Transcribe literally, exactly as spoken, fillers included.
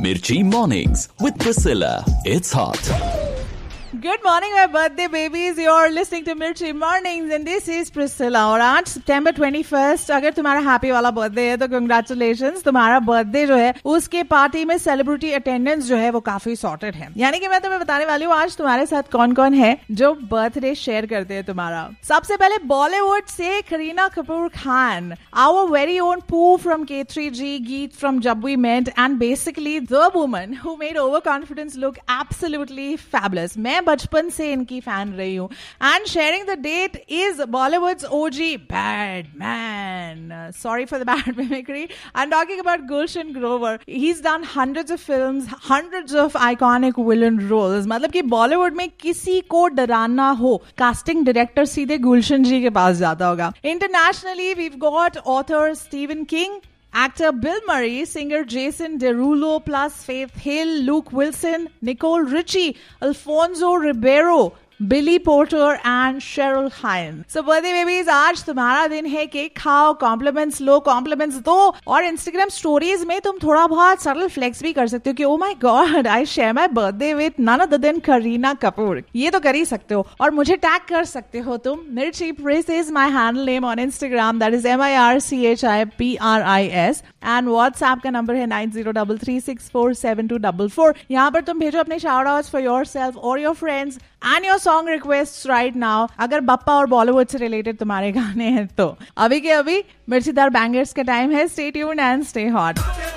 Mirchi Mornings with Priscilla. It's hot. Good morning, my birthday babies. You're listening to Mirchi Mornings and this is Priscilla. और आज September twenty-first, अगर तुम्हारा happy वाला birthday है तो congratulations. तुम्हारा birthday जो है उसके पार्टी में सेलिब्रिटी अटेंडेंस जो है वो काफी सॉर्टेड है. यानी कि मैं तुम्हें बताने वाली हूँ आज तुम्हारे साथ कौन कौन है जो बर्थडे शेयर करते हैं तुम्हारा. सबसे पहले बॉलीवुड से Kareena Kapoor Khan, our very own Pooh from K three G, Geet from Jab We Met, and basically the woman who made overconfidence look absolutely fabulous. मैं बचपन से इनकी फैन रही हूँ. And sharing the date is Bollywoods OG bad man. Sorry for the bad mimicry. I am talking about Gulshan Grover. He is done hundreds of films, hundreds of iconic villain roles. मतलब कि बॉलीवुड में किसी को डराना हो, कास्टिंग डायरेक्टर सीधे गुलशन जी के पास जाता होगा. Internationally we got author Steven king, actor Bill Murray, singer Jason Derulo, plus Faith Hill, Luke Wilson, Nicole Richie, Alfonso Ribeiro, Billy Porter and Cheryl Hines. So birthday babies, आज तुम्हारा दिन है. Cake खाओ, compliments लो, compliments दो, और Instagram stories में तुम थोड़ा बहुत सरल फ्लेक्स भी कर सकते हो कि oh my God I share my birthday with none other than Kareena Kapoor. ये तो कर ही सकते हो और मुझे टैग कर सकते हो तुम. मिर्ची प्रिस is my handle name on Instagram. That is M I R C H I P R I S. And WhatsApp का नंबर है nine zero three three six four seven to four four. यहाँ पर तुम भेजो अपने shout outs for your self और your friends and your song request right now. अगर बप्पा और बॉलीवुड से रिलेटेड तुम्हारे गाने हैं तो. अभी के अभी मिर्चीदार बैंगर्स का टाइम है. Stay tuned and stay hot.